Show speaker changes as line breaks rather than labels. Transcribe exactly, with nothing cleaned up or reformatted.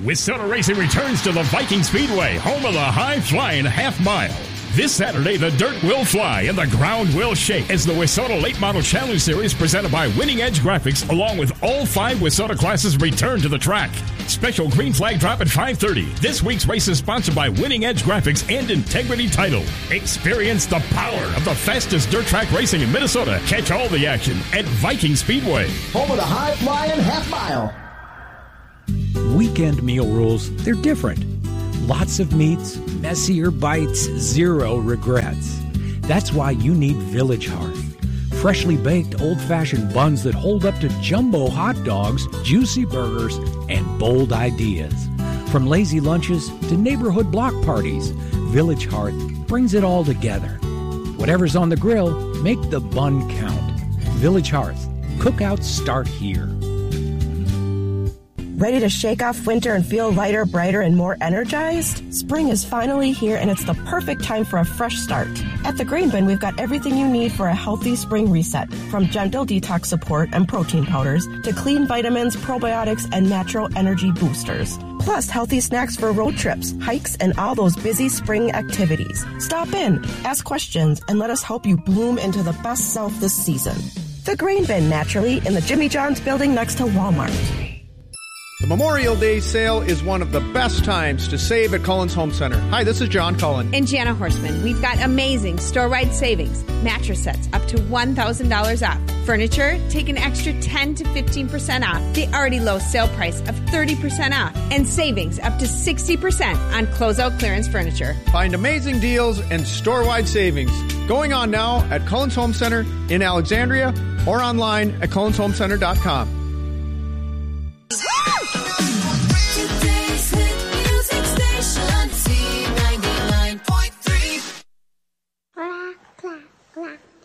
WISSOTA Racing returns to the Viking Speedway, home of the high-flying half mile. This Saturday, the dirt will fly and the ground will shake as the WISSOTA Late Model Challenge Series presented by Winning Edge Graphics, along with all five WISSOTA classes, return to the track. Special green flag drop at five thirty. This week's race is sponsored by Winning Edge Graphics and Integrity Title. Experience the power of the fastest dirt track racing in Minnesota. Catch all the action at Viking Speedway,
home of the high-flying half mile.
Weekend meal rules, they're different. Lots of meats, messier bites, zero regrets. That's why you need Village Hearth. Freshly baked old-fashioned buns that hold up to jumbo hot dogs, juicy burgers, and bold ideas. From lazy lunches to neighborhood block parties, Village Hearth brings it all together. Whatever's on the grill, make the bun count. Village Hearth. Cookouts start here.
Ready to shake off winter and feel lighter, brighter, and more energized? Spring is finally here, and it's the perfect time for a fresh start. At the Green Bin, we've got everything you need for a healthy spring reset, from gentle detox support and protein powders to clean vitamins, probiotics, and natural energy boosters. Plus, healthy snacks for road trips, hikes, and all those busy spring activities. Stop in, ask questions, and let us help you bloom into the best self this season. The Green Bin, naturally, in the Jimmy John's building next to Walmart.
The Memorial Day sale is one of the best times to save at Cullen's Home Center. Hi, this is John Cullen.
And Jana Horstman. We've got amazing store-wide savings. Mattress sets up to one thousand dollars off. Furniture, take an extra ten to fifteen percent off. The already low sale price of thirty percent off. And savings up to sixty percent on closeout clearance furniture.
Find amazing deals and store-wide savings going on now at Cullen's Home Center in Alexandria or online at cullens home center dot com.
Clack, clack, clack.